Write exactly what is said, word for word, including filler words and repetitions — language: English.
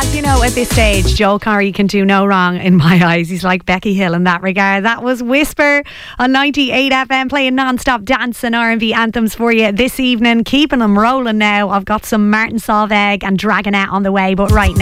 As you know, at this stage, Joel Corry can do no wrong in my eyes. He's like Becky Hill in that regard. That was Whisper on ninety-eight F M, playing non-stop dance and R and B anthems for you this evening. Keeping them rolling now. I've got some Martin Solveig and Dragonette on the way, but right now